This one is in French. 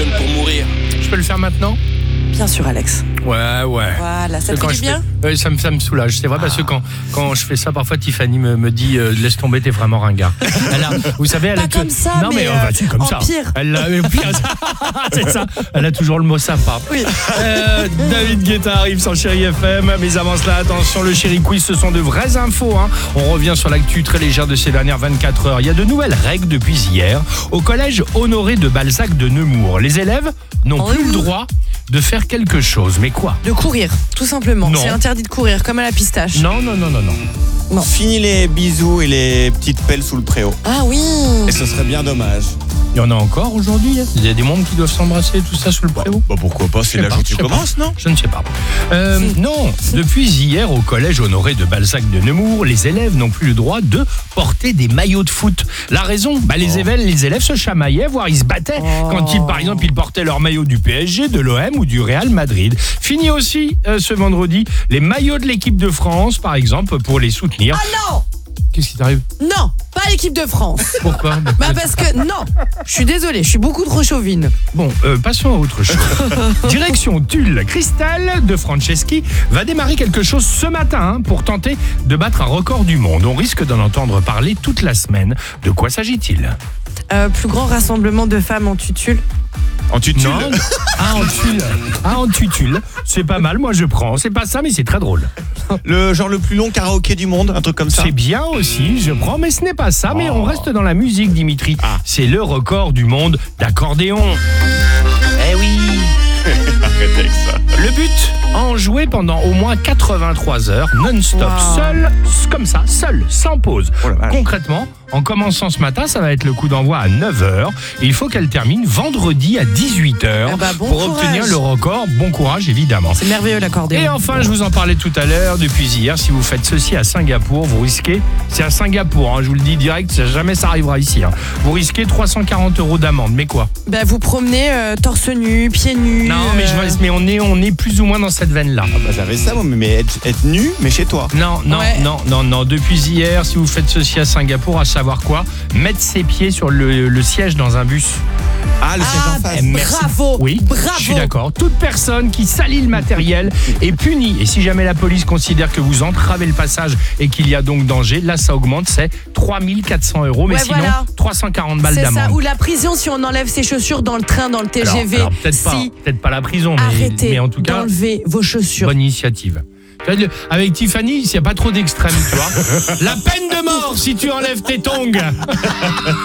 jeune pour mourir. Je peux le faire maintenant ? Bien sûr, Alex. Ouais. Voilà, ça te fait du bien ? Ça me soulage. C'est vrai parce que quand je fais ça, parfois Tiffany me dit laisse tomber, t'es vraiment ringard. Vous savez, elle pas a comme ça, non mais comme en ça. pire. Elle a pire. C'est ça. Elle a toujours le mot sympa. Oui. David Guetta arrive sur Chéri FM. Mais avant cela, attention, le Chéri Quiz, ce sont de vraies infos. On revient sur l'actu très légère de ces dernières 24 heures. Il y a de nouvelles règles depuis hier au collège Honoré de Balzac de Nemours. Les élèves n'ont plus le droit de faire quelque chose. Mais quoi ? De courir, tout simplement. Non. C'est interdit de courir, comme à la pistache. Non. Fini les bisous et les petites pelles sous le préau. Ah oui. Et ce serait bien dommage. Il y en a encore aujourd'hui. Il y a des mondes qui doivent s'embrasser, tout ça sous le préau. Bah pourquoi pas, c'est là que tu commences, non ? Je ne sais pas. Non, depuis hier au collège Honoré de Balzac de Nemours, les élèves n'ont plus le droit de porter des maillots de foot. La raison, les élèves se chamaillaient, voire ils se battaient quand par exemple, ils portaient leur maillot du PSG, de l'OM ou du Real Madrid. Fini aussi ce vendredi les maillots de l'équipe de France, par exemple, pour les soutenir. Ah non ! Qu'est-ce qui t'arrive ? Non, pas l'équipe de France. Pourquoi ? Parce que non, je suis désolée, je suis beaucoup trop chauvine. Bon, passons à autre chose. Direction Tulle. Christelle de Franceschi va démarrer quelque chose ce matin pour tenter de battre un record du monde. On risque d'en entendre parler toute la semaine. De quoi s'agit-il ? Plus grand rassemblement de femmes en tutule. En tutule ? Non. En tutule. C'est pas mal, moi je prends. C'est pas ça, mais c'est très drôle. Le plus long karaoké du monde, un truc comme ça. C'est bien aussi, je prends, mais ce n'est pas ça. Mais on reste dans la musique, Dimitri. C'est le record du monde d'accordéon. Eh oui. Arrêtez avec ça. Le but, en jouer pendant au moins 83 heures, non-stop, seul, comme ça, seul, sans pause. Oh la vache. Concrètement, en commençant ce matin, ça va être le coup d'envoi à 9h. Il faut qu'elle termine vendredi à 18h bon pour courage. obtenir le record. Bon courage, évidemment. C'est merveilleux l'accordéon. Et enfin, je vous en parlais tout à l'heure, depuis hier, si vous faites ceci à Singapour, vous risquez, c'est à Singapour, je vous le dis direct, jamais ça arrivera ici, vous risquez 340 € d'amende. Mais quoi ? Vous promenez torse nu, pieds nus. Non, mais on est plus ou moins dans cette veine-là. J'avais ça, moi, mais être nu, mais chez toi. Non. Depuis hier, si vous faites ceci à Singapour, à savoir quoi ? Mettre ses pieds sur le siège dans un bus. Ah, le siège en face. Merci. Bravo. Oui, bravo. Je suis d'accord. Toute personne qui salit le matériel est punie. Et si jamais la police considère que vous entravez le passage et qu'il y a donc danger, là, ça augmente, c'est 3400 €. Mais sinon, voilà. 340 balles C'est d'amende. ça, ou la prison si on enlève ses chaussures dans le train, dans le TGV. Alors, peut-être pas la prison, Arrêtez mais en tout cas, d'enlever vos chaussures. bonne initiative. Avec Tiffany, il n'y a pas trop d'extrêmes, tu vois. La peine de mort si tu enlèves tes tongs.